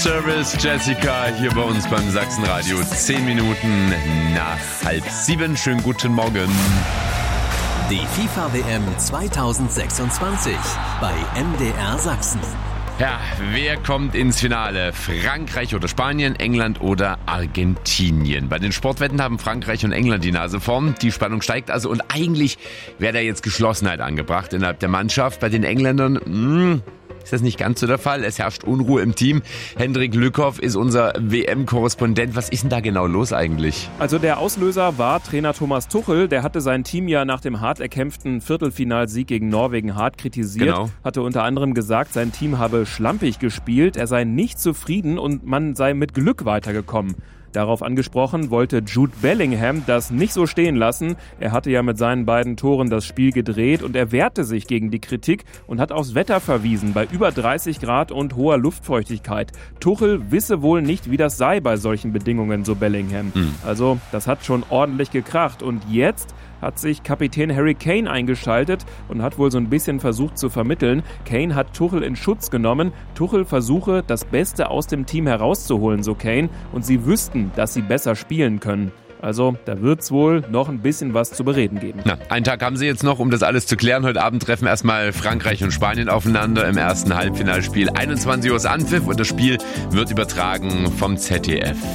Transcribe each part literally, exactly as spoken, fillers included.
Service, Jessica, hier bei uns beim Sachsenradio. Zehn Minuten nach halb sieben. Schönen guten Morgen. Die FIFA-W M zweitausendsechsundzwanzig bei M D R Sachsen. Ja, wer kommt ins Finale? Frankreich oder Spanien, England oder Argentinien? Bei den Sportwetten haben Frankreich und England die Nase vorn. Die Spannung steigt also und eigentlich wäre da jetzt Geschlossenheit angebracht innerhalb der Mannschaft. Bei den Engländern mh, ist das nicht ganz so der Fall. Es herrscht Unruhe im Team. Hendrik Lückhoff ist unser W M-Korrespondent. Was ist denn da genau los eigentlich? Also der Auslöser war Trainer Thomas Tuchel. Der hatte sein Team ja nach dem hart erkämpften Viertelfinalsieg gegen Norwegen hart kritisiert. Genau. Hatte unter anderem gesagt, sein Team habe schlampig gespielt, er sei nicht zufrieden und man sei mit Glück weitergekommen. Darauf angesprochen, wollte Jude Bellingham das nicht so stehen lassen. Er hatte ja mit seinen beiden Toren das Spiel gedreht und er wehrte sich gegen die Kritik und hat aufs Wetter verwiesen, bei über dreißig Grad und hoher Luftfeuchtigkeit. Tuchel wisse wohl nicht, wie das sei bei solchen Bedingungen, so Bellingham. Mhm. Also, das hat schon ordentlich gekracht. Und jetzt hat sich Kapitän Harry Kane eingeschaltet und hat wohl so ein bisschen versucht zu vermitteln. Kane hat Tuchel in Schutz genommen. Tuchel versuche, das Beste aus dem Team herauszuholen, so Kane. Und sie wüssten, dass sie besser spielen können. Also, da wird's wohl noch ein bisschen was zu bereden geben. Na, einen Tag haben sie jetzt noch, um das alles zu klären. Heute Abend treffen erstmal Frankreich und Spanien aufeinander im ersten Halbfinalspiel. einundzwanzig Uhr ist Anpfiff und das Spiel wird übertragen vom Z D F.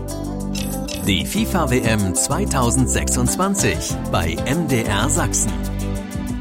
Die FIFA-W M zweitausendsechsundzwanzig bei M D R Sachsen.